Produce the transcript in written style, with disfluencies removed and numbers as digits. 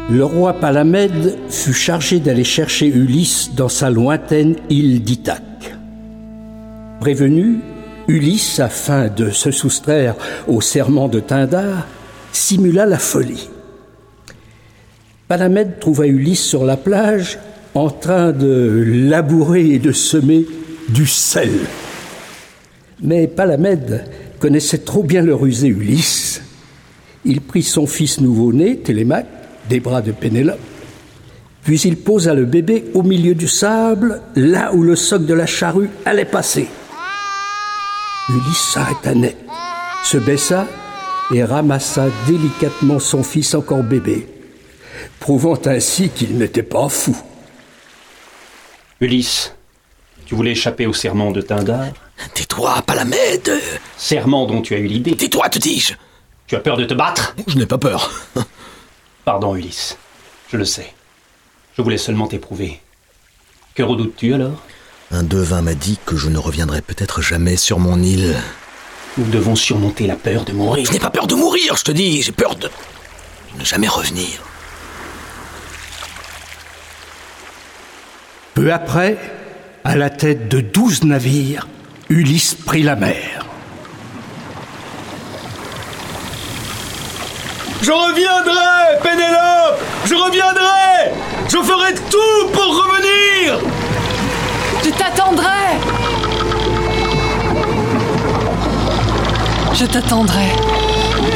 Le roi Palamède fut chargé d'aller chercher Ulysse dans sa lointaine île d'Ithaque. Prévenu, Ulysse, afin de se soustraire au serment de Pindare, simula la folie. Palamède trouva Ulysse sur la plage en train de labourer et de semer du sel. Mais Palamède connaissait trop bien le rusé Ulysse. Il prit son fils nouveau-né, Télémaque, des bras de Pénélope, puis il posa le bébé au milieu du sable, là où le soc de la charrue allait passer. Ulysse s'arrêta net, se baissa et ramassa délicatement son fils encore bébé, prouvant ainsi qu'il n'était pas fou. Ulysse, tu voulais échapper au serment de Pindare? Tais-toi, Palamède. Serment dont tu as eu l'idée. Tais-toi, te dis-je. Tu as peur de te battre? Je n'ai pas peur. Pardon, Ulysse. Je le sais. Je voulais seulement t'éprouver. Que redoutes-tu alors? Un devin m'a dit que je ne reviendrai peut-être jamais sur mon île. Nous devons surmonter la peur de mourir. Je n'ai pas peur de mourir, je te dis. J'ai peur de ne jamais revenir. Peu après, à la tête de 12 navires, Ulysse prit la mer. Je reviendrai, Pénélope! Je reviendrai! Je ferai tout pour revenir! Je t'attendrai! Je t'attendrai.